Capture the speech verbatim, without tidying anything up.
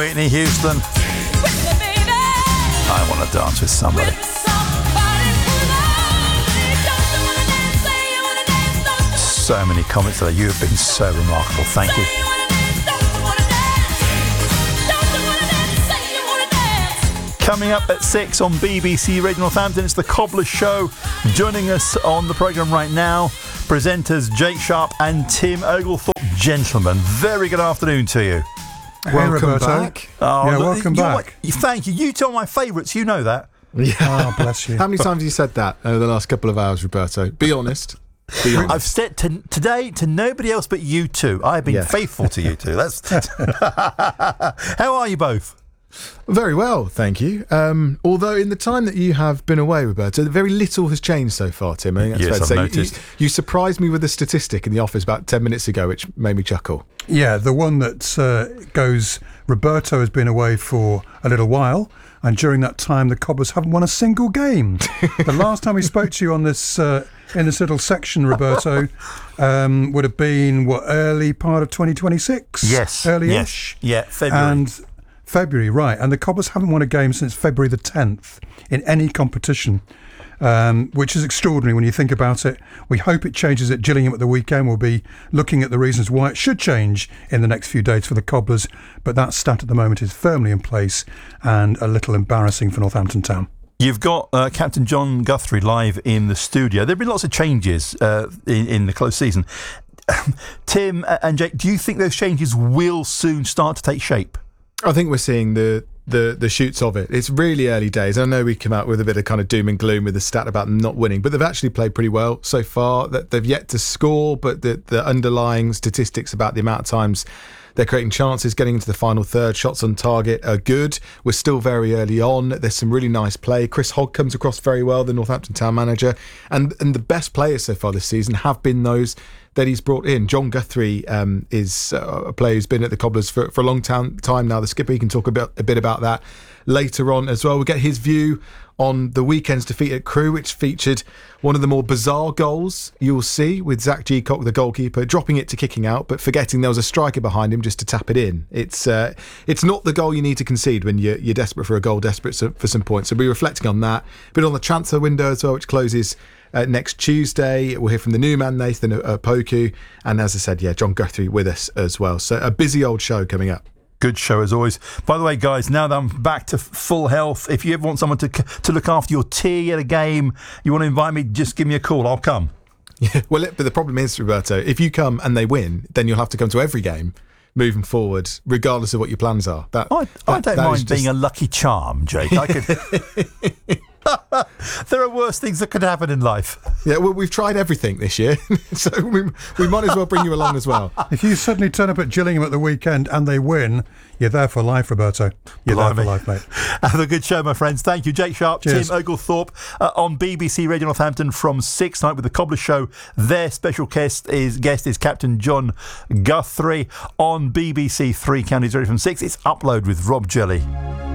Whitney Houston. I want to dance with somebody. So many comments today. You have been so remarkable. Thank you. Coming up at six on B B C Radio Northampton, it's the Cobbler Show. Joining us on the programme right now, presenters Jake Sharp and Tim Oglethorpe. Gentlemen, very good afternoon to you. Welcome back. Oh, yeah, welcome back. My, thank you. You two are my favourites. You know that. Yeah. Oh, bless you. How many times have you said that over the last couple of hours, Roberto? Be honest. Be honest. I've said to, today to nobody else but you two. I've been yeah. faithful to you two. That's. How are you both? Very well, thank you. Um, although in the time that you have been away, Roberto, very little has changed so far, Tim. I think that's yes, fair to I've say. noticed. You, you surprised me with a statistic in the office about ten minutes ago, which made me chuckle. Yeah, the one that uh, goes, Roberto has been away for a little while, and during that time the Cobblers haven't won a single game. The last time we spoke to you on this uh, in this little section, Roberto, um, would have been, what, early part of twenty twenty-six? Yes. Early-ish? Yes. Yeah, February. And February, right. And the Cobblers haven't won a game since February the tenth in any competition, um, which is extraordinary when you think about it. We hope it changes at Gillingham at the weekend. We'll be looking at the reasons why it should change in the next few days for the Cobblers. But that stat at the moment is firmly in place and a little embarrassing for Northampton Town. You've got uh, Captain John Guthrie live in the studio. There have been lots of changes uh, in, in the close season. Tim and Jake, do you think those changes will soon start to take shape? I think we're seeing the, the, the shoots of it. It's really early days. I know we come out with a bit of kind of doom and gloom with the stat about them not winning, but they've actually played pretty well so far. That they've yet to score, but the, the underlying statistics about the amount of times they're creating chances, getting into the final third, shots on target are good. We're still very early on. There's some really nice play. Chris Hogg comes across very well, the Northampton Town manager. And, and the best players so far this season have been those that he's brought in. John Guthrie um, is uh, a player who's been at the Cobblers for, for a long time, time now. The skipper, he can talk a bit, a bit about that later on as well. We'll get his view on the weekend's defeat at Crewe, which featured one of the more bizarre goals you'll see, with Zach Geacock, the goalkeeper, dropping it to kicking out, but forgetting there was a striker behind him just to tap it in. It's uh, it's not the goal you need to concede when you're, you're desperate for a goal, desperate for some points. So we'll be reflecting on that. A bit on the transfer window as well, which closes Uh, next Tuesday. We'll hear from the new man, Nathan uh, Poku, and as I said, yeah, John Guthrie with us as well. So a busy old show coming up. Good show as always. By the way, guys, now that I'm back to full health, if you ever want someone to to look after your tea at a game, you want to invite me, just give me a call. I'll come. Yeah, well, it, but the problem is, Roberto, if you come and they win, then you'll have to come to every game moving forward, regardless of what your plans are. That, I, that I don't that mind being just... a lucky charm, Jake. I could. There are worse things that could happen in life. Yeah, well, we've tried everything this year, so we, we might as well bring you along as well. If you suddenly turn up at Gillingham at the weekend and they win, you're there for life, Roberto. You're Blimey. there for life, mate. Have a good show, my friends. Thank you. Jake Sharp, Cheers. Tim Oglethorpe uh, on B B C Radio Northampton from six tonight with the Cobbler Show. Their special guest is guest is Captain John Guthrie on B B C Three Counties Radio from six. It's Upload with Rob Jelly.